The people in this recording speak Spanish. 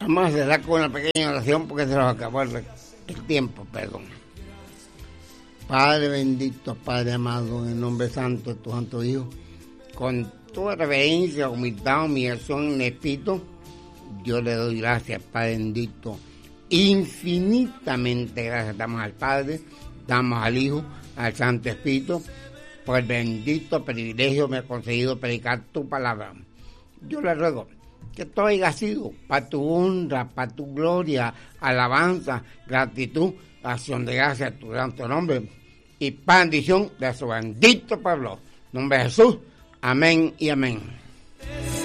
Vamos a cerrar con una pequeña oración porque se nos acabó el tiempo, perdón. Padre bendito, Padre amado, en el nombre santo de tu santo Hijo, con toda reverencia, humildad, humillación en el Espíritu, yo le doy gracias, Padre bendito, infinitamente gracias damos al Padre, damos al Hijo, al Santo Espíritu, por el bendito privilegio me ha concedido predicar tu palabra. Yo le ruego que todo haya sido para tu honra, para tu gloria, alabanza, gratitud, acción de gracias a tu santo nombre y bendición de su bendito pueblo. En nombre de Jesús, amén y amén.